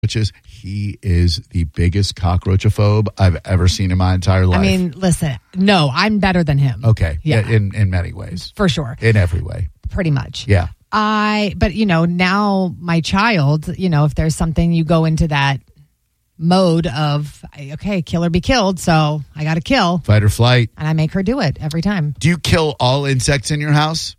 cockroaches. He is the biggest cockroachophobe I've ever seen in my entire life. I mean, listen, no, I'm better than him. Okay. Yeah. In many ways. For sure. In every way. Pretty much. Yeah. But now my child, if there's something, you go into that mode of, okay, kill or be killed. So I got to kill. Fight or flight. And I make her do it every time. Do you kill all insects in your house?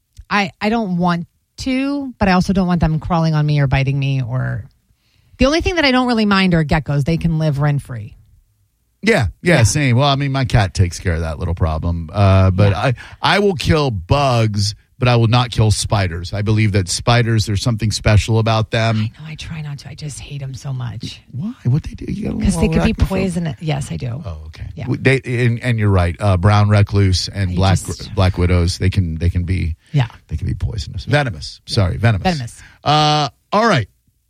I don't want to, but I also don't want them crawling on me or biting me. Or the only thing that I don't really mind are geckos. They can live rent free. Yeah, same. Well, I mean, my cat takes care of that little problem. But I will kill bugs, but I will not kill spiders. I believe that spiders, there's something special about them. I know, I try not to. I just hate them so much. Why? What they do? Because they could be poisonous. Yes, I do. Oh, okay. Yeah. And you're right. Brown recluse and black widows, they can be poisonous. Venomous. Sorry, venomous. All right.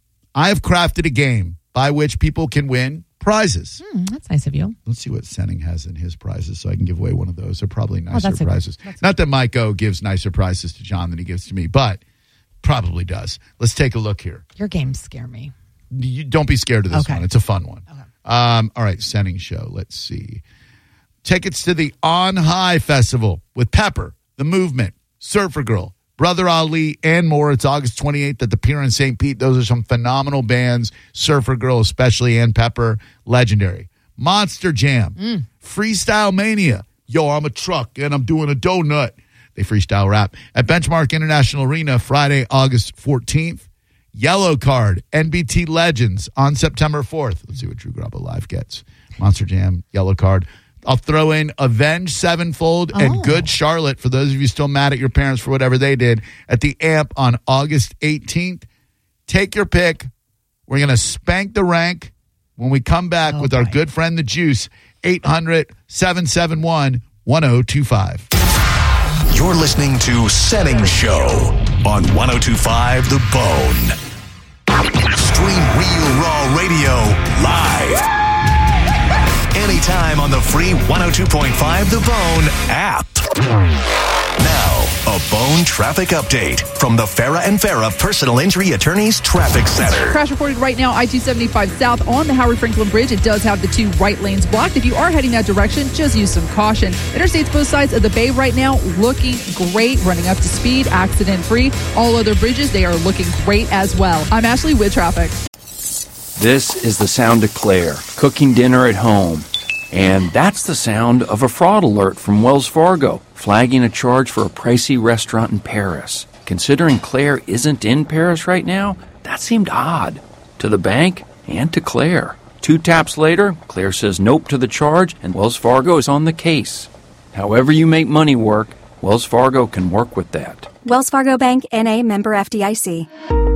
I have crafted a game by which people can win prizes. That's nice of you. Let's see what Senning has in his prizes so I can give away one of those. They're probably nicer prizes. Not that Mike O gives nicer prizes to John than he gives to me, but probably does. Let's take a look here. Your games scare me. You don't be scared of this one. It's a fun one. Okay. All right, Senning show. Let's see. Tickets to the On High Festival with Pepper, The Movement, Surfer Girl, Brother Ali, and more. It's August 28th at the Pier in St. Pete. Those are some phenomenal bands. Surfer Girl especially, and Pepper, legendary. Monster Jam, Freestyle Mania. Yo, I'm a truck and I'm doing a donut. They freestyle rap. At Benchmark International Arena, Friday, August 14th. Yellow Card, NBT Legends on September 4th. Let's see what Drew Grabo Live gets. Monster Jam, Yellow Card. I'll throw in Avenged Sevenfold and Good Charlotte for those of you still mad at your parents for whatever they did at the AMP on August 18th. Take your pick. We're going to spank the rank when we come back with our good friend, The Juice, 800-771-1025. You're listening to Senning Show on 1025 The Bone. Stream Real Raw Radio live. Anytime on the free 102.5 The Bone app. Now, a Bone traffic update from the Farah and Farah Personal Injury Attorneys Traffic Center. Crash reported right now, I-275 south on the Howard Franklin Bridge. It does have the two right lanes blocked. If you are heading that direction, just use some caution. Interstates both sides of the bay right now looking great, running up to speed, accident-free. All other bridges, they are looking great as well. I'm Ashley with traffic. This is the sound of Claire, cooking dinner at home. And that's the sound of a fraud alert from Wells Fargo, flagging a charge for a pricey restaurant in Paris. Considering Claire isn't in Paris right now, that seemed odd. To the bank and to Claire. 2 taps later, Claire says nope to the charge, and Wells Fargo is on the case. However you make money work, Wells Fargo can work with that. Wells Fargo Bank, N.A., member FDIC.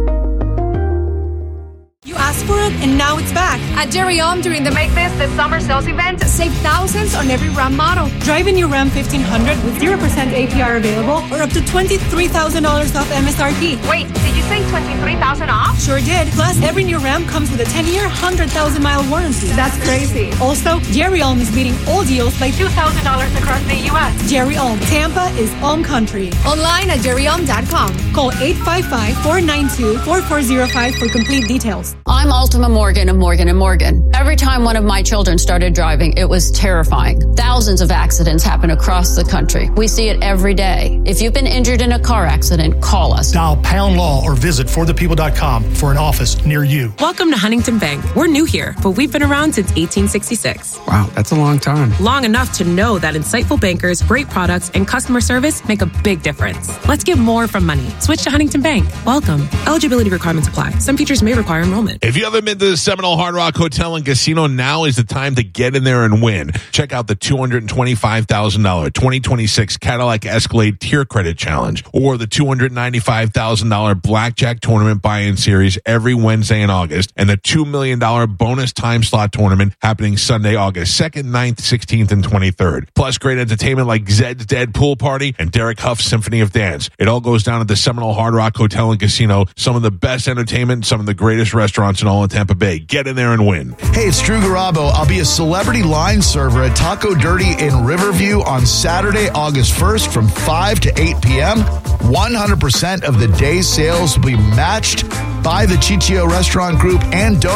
You asked for it, and now it's back. At Jerry Om, during the Make This the Summer Sales event, save thousands on every Ram model. Drive a new Ram 1500 with 0% APR available or up to $23,000 off MSRP. Wait, did you say $23,000 off? Sure did. Plus, every new Ram comes with a 10-year, 100,000-mile warranty. That's crazy. Also, Jerry Om is beating all deals by $2,000 across the U.S. Jerry Om. Tampa is Om Country. Online at jerryom.com. Call 855-492-4405 for complete details. I'm Ultima Morgan of Morgan & Morgan. Every time one of my children started driving, it was terrifying. Thousands of accidents happen across the country. We see it every day. If you've been injured in a car accident, call us. Dial Pound Law or visit forthepeople.com for an office near you. Welcome to Huntington Bank. We're new here, but we've been around since 1866. Wow, that's a long time. Long enough to know that insightful bankers, great products, and customer service make a big difference. Let's get more from money. Switch to Huntington Bank. Welcome. Eligibility requirements apply. Some features may require enrollment. If you haven't been to the Seminole Hard Rock Hotel and Casino, now is the time to get in there and win. Check out the $225,000 2026 Cadillac Escalade Tier Credit Challenge or the $295,000 Blackjack Tournament Buy-In Series every Wednesday in August and the $2 million bonus time slot tournament happening Sunday, August 2nd, 9th, 16th, and 23rd. Plus great entertainment like Zed's Dead Pool Party and Derek Huff's Symphony of Dance. It all goes down at the Seminole Hard Rock Hotel and Casino. Some of the best entertainment, some of the greatest restaurants in all of Tampa Bay. Get in there and win. Hey, it's Drew Garabo. I'll be a celebrity line server at Taco Dirty in Riverview on Saturday, August 1st from 5 to 8 p.m. 100% of the day's sales will be matched by the Chichio Restaurant Group and